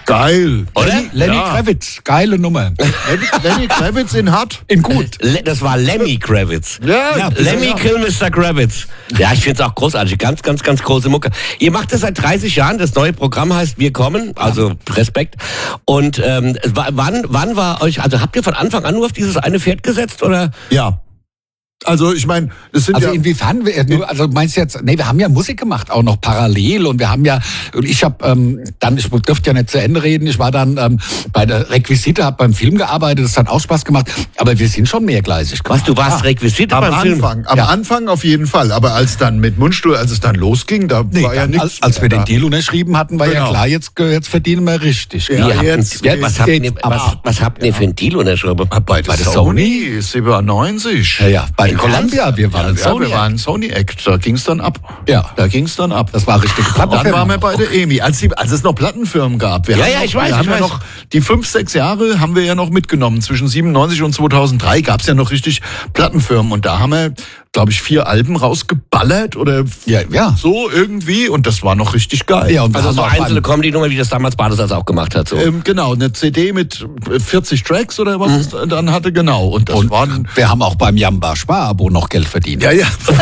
Geil. Oder? Lenny Kravitz, geile Nummer. Lenny Kravitz in hart. In gut. Das war Lemmy Kravitz. Ja, Lemmy Kill Mr. Kravitz. Ja, ich find's auch großartig. Ganz, ganz, ganz große Mucke. Ihr macht das seit 30 Jahren. Das neue Programm heißt Wir kommen. Also Respekt. Und wann war euch, also habt ihr von Anfang an nur auf dieses eine Pferd gesetzt, oder? Ja. Also ich meine, es sind Also ja... inwiefern, also meinst du jetzt, nee, wir haben ja Musik gemacht, auch noch parallel und wir haben ja, und ich habe ich dürfte ja nicht zu Ende reden, ich war dann bei der Requisite, habe beim Film gearbeitet, das hat auch Spaß gemacht, aber wir sind schon mehrgleisig gemacht. Was, du warst Requisite beim Film? Am Anfang auf jeden Fall, aber als dann mit Mundstuhl, als es dann losging, da war ja nichts. Als wir den Deal unterschrieben hatten, war ja klar, jetzt verdienen wir richtig. Ja, was habt ihr für einen Deal unterschrieben? Bei der Sony 97. Ja, bei Columbia, wir waren wir waren Sony Act, da ging's dann ab. Ja. Da ging's dann ab. Das war richtig. Dann waren wir bei der EMI, als es noch Plattenfirmen gab. Ich weiß. Noch die 5-6 Jahre haben wir ja noch mitgenommen. Zwischen 97 und 2003 gab's ja noch richtig Plattenfirmen und da haben wir, glaube ich, 4 Alben rausgeballert oder so irgendwie und das war noch richtig geil. Ja, und also so einzelne Comedy-Nummer, wie das damals Bartes auch gemacht hat. So. Genau, eine CD mit 40 Tracks oder was es dann hatte, genau. Und das waren... Wir haben auch beim Jamba Sparabo noch Geld verdient. Ja.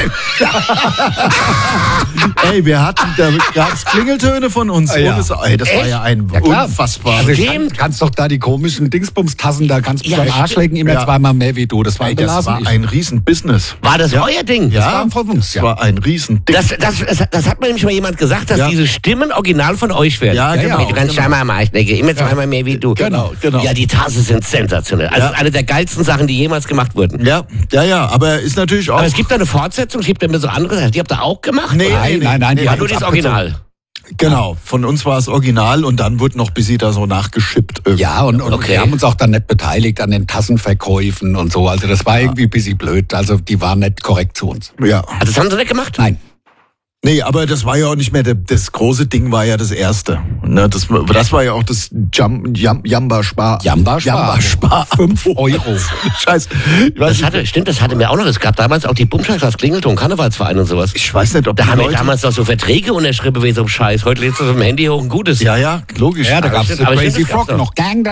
Ey, da gab's Klingeltöne von uns. Ja. Das war ja ein unfassbar... Also kannst doch da die komischen Dingsbums-Tassen, da kannst du beim Arsch legen, immer zweimal mehr wie du. Das war ein Riesen-Business. War das euer Ding? Ja, das war von uns. Das war ein Riesen-Ding. Das hat mir nämlich mal jemand gesagt, dass diese Stimmen original von euch werden. Ja, genau. Du kannst zweimal am Arsch legen, immer zweimal mehr wie du. Genau. Ja, die Tassen sind sensationell. Also eine der geilsten Sachen, die jemals gemacht wurden. Ja, aber ist natürlich auch... Aber es gibt da eine Fortsetzung, es gibt da immer so andere, die habt ihr auch gemacht? Nein, die war nur das Original. Genau, von uns war es original und dann wurde noch ein bisschen da so nachgeschippt. Irgendwie. Ja, und wir haben uns auch dann nicht beteiligt an den Tassenverkäufen und so. Also das war irgendwie ein bisschen blöd. Also die waren nicht korrekt zu uns. Ja. Also das haben sie nicht gemacht? Nein. Nee, aber das war ja auch nicht mehr, das große Ding war ja das erste. Ne, das war ja auch das Jamba Spar. Jamba Spar. 5 Euro. Scheiße. Das hatte mir auch noch. Es gab damals auch die Bumscheiß als Klingelton, Karnevalsverein und sowas. Ich weiß nicht, ob da haben wir damals noch so Verträge unterschrieben wie so ein Scheiß. Heute lädst du auf dem Handy hoch ein Gutes. Ja, logisch. Ja, da gab's den Crazy Frog noch. Dang.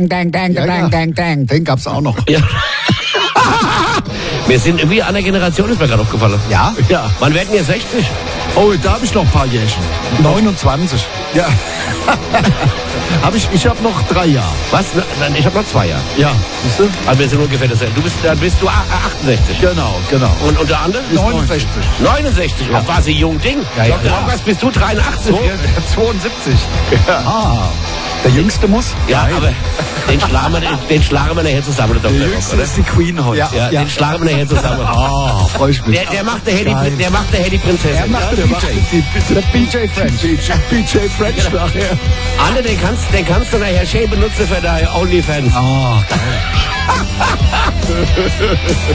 Den gab's auch noch. Ja. Wir sind irgendwie an der Generation, ist mir gerade aufgefallen. Ja. Wann werden wir 60? Oh, da habe ich noch ein paar Jährchen. 29. Ja. Ich habe noch 3 Jahre. Was? Ich habe noch 2 Jahre. Ja, siehst du? Also wir sind ungefähr dasselbe. Dann bist du 68. Genau. Und der andere? 69. 69? Ja. Auch war sie jung Ding. Ja. Was bist du? 83? 72. Ja. Der Jüngste muss? Ja, aber den schlagen wir nachher zusammen. Der Jüngste ist die Queen heute. Ja, den schlagen wir nachher zusammen. Freu ich mich. Der macht der Hedy Prinzessin. Er macht der BJ French. BJ French nachher. Anne, den kannst du nachher schön benutzen für deine OnlyFans. Oh, geil.